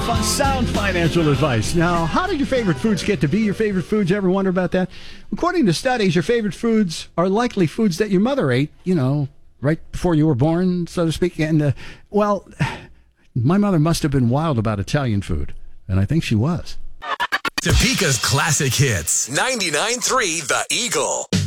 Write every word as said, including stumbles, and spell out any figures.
Fun, sound financial advice. Now, how did your favorite foods get to be your favorite foods? You ever wonder about that? According to studies, your favorite foods are likely foods that your mother ate, you know, right before you were born, so to speak. And, uh, well, my mother must have been wild about Italian food, and I think she was. Topeka's classic hits. ninety-nine point three The Eagle.